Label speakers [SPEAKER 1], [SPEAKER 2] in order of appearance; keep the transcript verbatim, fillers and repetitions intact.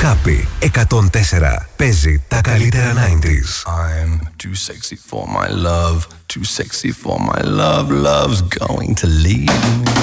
[SPEAKER 1] Happy εκατόν τέσσερα παίζει τα καλύτερα ενενήντα.
[SPEAKER 2] I'm too sexy for my love, too sexy for my love, love's going to leave me.